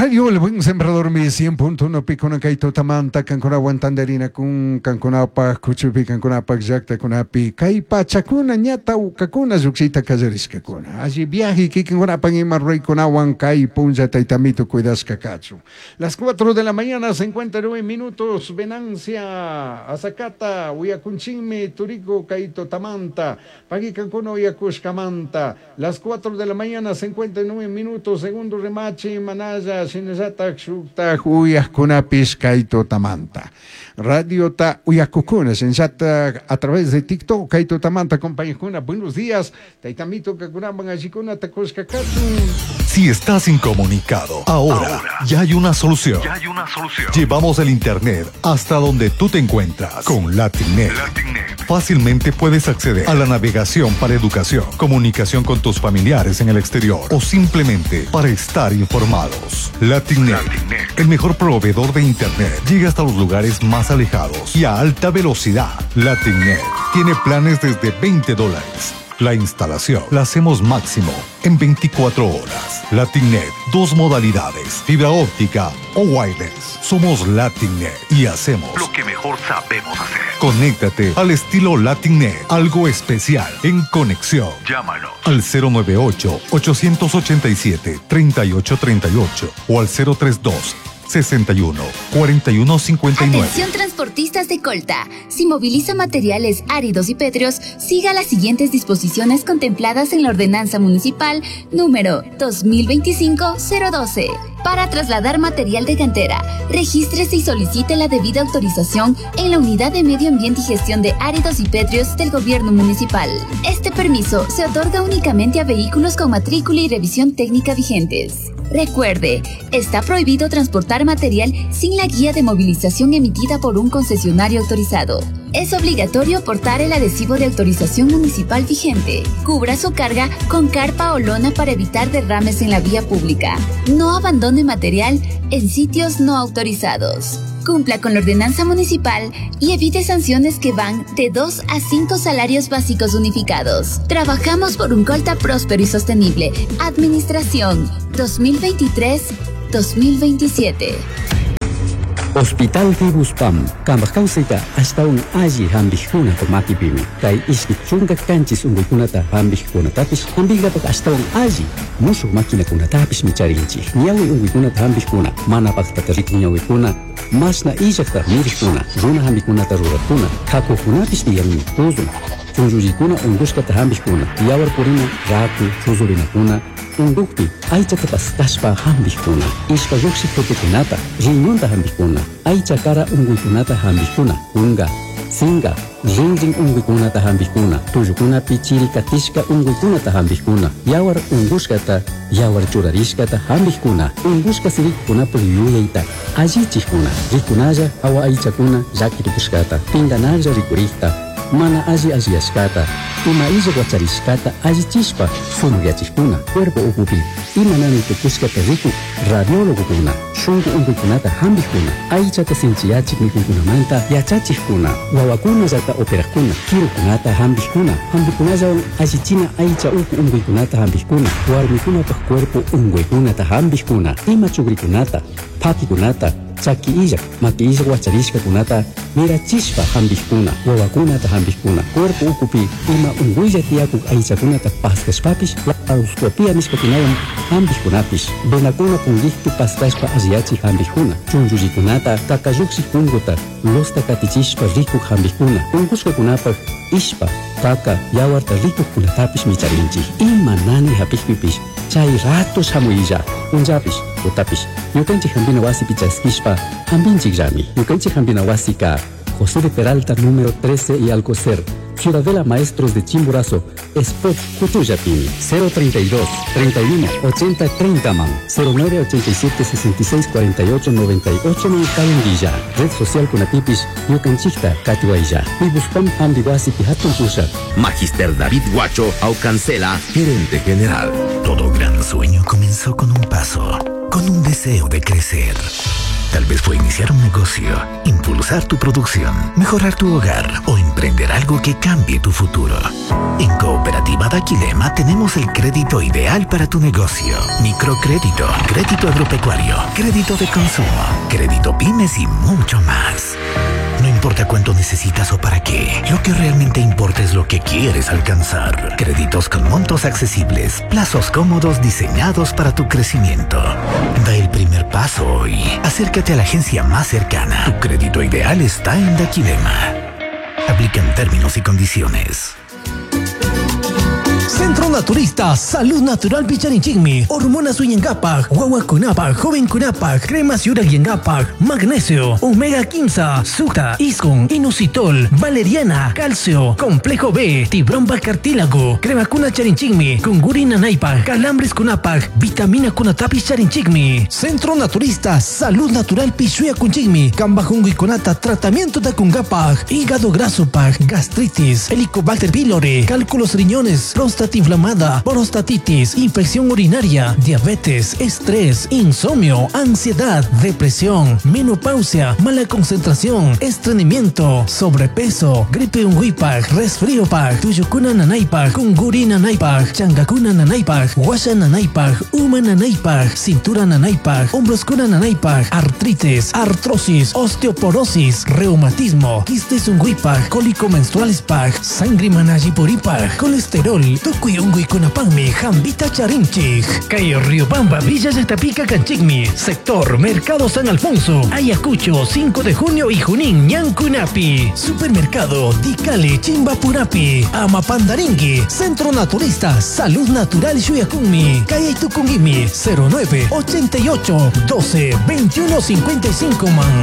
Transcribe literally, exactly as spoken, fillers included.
Radio El Buen Sembrador mi cien punto uno Picona Kaito Tamanta Cancuna Guantanderina Kun Cancunapa Kuchupi Cancunapa Jacta Kunapi Kaipa Chacuna Ñata Ukakuna Zuxita Kazariskakuna. Allí viaje que Cancunapa y Marrey con Aguan Kai Punza Taitamito Cuidas Cacacho. Las cuatro de la mañana, cincuenta y nueve minutos. Venancia Azacata Uyacunchime Turico Kaito Tamanta Pagui Cancuna Uyacushkamanta. Las cuatro de la mañana, cincuenta y nueve minutos. Segundo remache Manaya Sinezata Xukta Uyacunapis Kaito Tamanta. Radio Ta Uyacukuna Sensata a través de TikTok Kaito Tamanta compañía. Buenos días. Taitamito Kakunaban Ajikuna Takoskakachu. Si estás incomunicado, ahora, ahora ya hay una solución. Ya hay una solución. Llevamos el internet hasta donde tú te encuentras con Latinnet. Latinnet. Fácilmente puedes acceder a la navegación para educación, comunicación con tus familiares en el exterior o simplemente para estar informados. Latinnet, Latinnet, el mejor proveedor de internet, llega hasta los lugares más alejados y a alta velocidad. Latinnet tiene planes desde veinte dólares. La instalación la hacemos máximo en veinticuatro horas. Latinnet, dos modalidades, fibra óptica o wireless. Somos Latinnet y hacemos lo que mejor sabemos hacer. Conéctate al estilo Latinnet, algo especial en conexión. Llámanos al cero nueve ocho, ocho ocho siete, tres ocho tres ocho o al cero tres dos, sesenta y uno, cuarenta y uno cincuenta y nueve. Atención transportistas de Colta. Si moviliza materiales áridos y pétreos, siga las siguientes disposiciones contempladas en la Ordenanza Municipal número dos mil veinticinco cero doce. Para trasladar material de cantera, regístrese y solicite la debida autorización en la Unidad de Medio Ambiente y Gestión de Áridos y Pétreos del Gobierno Municipal. Este permiso se otorga únicamente a vehículos con matrícula y revisión técnica vigentes. Recuerde, está prohibido transportar material sin la guía de movilización emitida por un concesionario autorizado. Es obligatorio portar el adhesivo de autorización municipal vigente. Cubra su carga con carpa o lona para evitar derrames en la vía pública. No abandone material en sitios no autorizados. Cumpla con la ordenanza municipal y evite sanciones que van de dos a cinco salarios básicos unificados. Trabajamos por un Colta próspero y sostenible. Administración dos mil veintitrés a dos mil veintisiete. Hospital Fibuspam, Kambakausita, hasta un aji hambijuna por makipimi. Kai iski chunga kanchis ungukunata hambijuna tapis, hambigata hasta un aji. Musu makina kuna tapis micharinchi. Niawi ungukunata hambijuna, mana paktarik niawikuna. Masna ijakta mirikuna, runa hambikuna tarurakuna. Kako kunapis diyamin tuzun. Chunjujikuna unguskata hambijuna. Yawar purina, raku, chuzurinakuna. Undukti, aichata pastashpa hambijuna. Ishpa yuksi protekunata, riñonta hambijuna. Aicha kara unguikunata hambijuna. Unga, singa, rinrin unguikunata hambijuna. Tuyukuna pichiri katishka unguikunata hambijuna. Yawar unguskata, yawar churarishkata hambijuna. Unguska sirikuna puliyuyaita. Ajichikuna, rikunaya awa aichakuna yakirikushkata. Pinganaya rikurikta. Mana aji ajiashkata, ima ija guacharishkata aji chispa, sunugiachikuna, cuerpo ukupi, ima nani tukushkata riku, radiólogo kuna, shungu unguikunata hambikuna, aichata sinchiachik mikunkunamanta, yachachikuna, wawakuna zata operakuna, kirukunata hambikuna, hambikunaya ajichina aicha uku unguikunata hambikuna, warmikunata cuerpo unguikunata hambikuna, ima chugrikunata, pakikunata, Chaki ija, maki ija guacharishka kunata, mira chispa hambijkuna, wawakunata hambijkuna, cuerpo ukupi, ima unguilla tiakuk aichakunata paskashpapish, la auscopia mispakunayan hambijkunapis, benakuna pungihtu paskashpa asiachi hambijkuna, chunjujikunata, kakayuksi kunguta, losta katichishpa rikuk hambijkuna, unguska kunapa, ishpa, kaka, yawarta rikuk kunatapish micharinchi, ima nani hapishpipish, chay ratos hamuilla, unjapish, utapish, yukanchi hambina wasi pichaskishpa, hambinchik rami, yukanchi hambina wasi ka, José de Peralta número trece y Alcocer, Ciudadela Maestros de Chimborazo, Spot Cutuyapini, cero treinta y dos, treinta y uno, ochenta, treinta man, cero nueve ochenta y siete, sesenta y seis, cuarenta y ocho, noventa y ocho man Calendilla, Red Social Kunatipish, Yucanchikta, Katiwailla, Pibuspam Ambiguasi Pihatun Pusha. Magister David Guacho Aucancela, gerente general. Todo gran sueño comenzó con un paso, con un deseo de crecer. Tal vez fue iniciar un negocio, impulsar tu producción, mejorar tu hogar o emprender algo que cambie tu futuro. En Cooperativa Daquilema tenemos el crédito ideal para tu negocio. Microcrédito, crédito agropecuario, crédito de consumo, crédito pymes y mucho más. No importa cuánto necesitas o para qué, lo que realmente importa es lo que quieres alcanzar. Créditos con montos accesibles, plazos cómodos diseñados para tu crecimiento. Da el primer paso hoy. Acércate a la agencia más cercana. Tu crédito ideal está en Daquilema. Aplican términos y condiciones. Centro Naturista, Salud Natural Picharinchigmi, Hormonas Uyengapak, Guagua Kunapak, Joven Kunapak, Cremas Yura Yengapak, Magnesio, Omega quince, Suta, Iskon, Inositol, Valeriana, Calcio, Complejo B, Tibromba Cartílago, Crema Kuna Charinchigmi, Kungurina Naipak, Calambres Kunapak, Vitamina Kunatapis Charinchigmi. Centro Naturista, Salud Natural Pishuya Kunchigmi, Kambajungi Kunata, Tratamiento de Kungapak, Hígado Graso Pak, Gastritis, Helicobacter pylori, Cálculos riñones, próstata inflamada, prostatitis, infección urinaria, diabetes, estrés, insomnio, ansiedad, depresión, menopausia, mala concentración, estreñimiento, sobrepeso, gripe unguipak, resfrío pak, tuyukuna nanaipak, kunguri nanaipak, changakuna nanaipak, washa nanaipak, uma nanaipak, cintura nanaipak, hombros kuna nanaipak, artritis, artrosis, osteoporosis, reumatismo, quistes unguipak, cólico menstruales pak, sangre manajipuripak, colesterol, Tukuyungui Kunapagmi, Jambita Charinchig, Cayo Riobamba, Villa de Tapica Canchigmi, Sector Mercado San Alfonso, Ayacucho, cinco de junio y Junín, Ñancunapi, Supermercado Dicale, Chimbapurapi, Amapandaringui, Centro Naturista, Salud Natural Shuyakumi, Calle Tukungimi, cero nueve ochenta y ocho doce veintiuno cincuenta y cinco man.